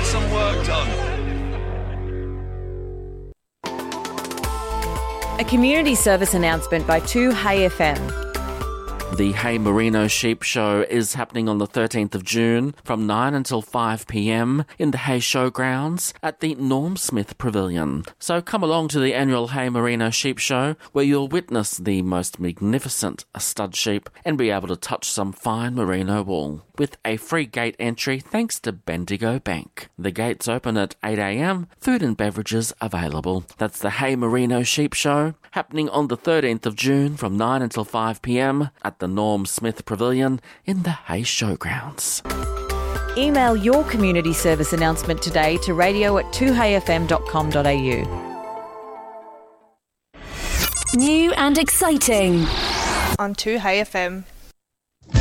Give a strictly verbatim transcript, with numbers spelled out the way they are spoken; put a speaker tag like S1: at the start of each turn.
S1: some work done.
S2: A community service announcement by two Hay F M.
S3: The Hay Merino Sheep Show is happening on the thirteenth of June from nine until five p.m. in the Hay Showgrounds at the Norm Smith Pavilion. So come along to the annual Hay Merino Sheep Show where you'll witness the most magnificent stud sheep and be able to touch some fine merino wool with a free gate entry thanks to Bendigo Bank. The gates open at eight a.m, food and beverages available. That's the Hay Merino Sheep Show happening on the thirteenth of June from nine until five p.m. at the Norm Smith Pavilion in the Hay Showgrounds.
S2: Email your community service announcement today to radio at two hay f m dot com dot a u.
S4: New and exciting
S5: on two Hay F M.